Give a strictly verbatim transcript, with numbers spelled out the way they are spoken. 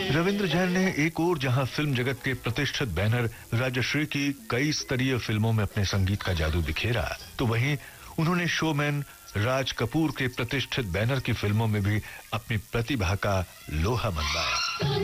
रविंद्र जैन ने एक और जहां फिल्म जगत के प्रतिष्ठित बैनर राजश्री की कई स्तरीय फिल्मों में अपने संगीत का जादू बिखेरा, तो वहीं उन्होंने शोमैन राज कपूर के प्रतिष्ठित बैनर की फिल्मों में भी अपनी प्रतिभा का लोहा मनवाया।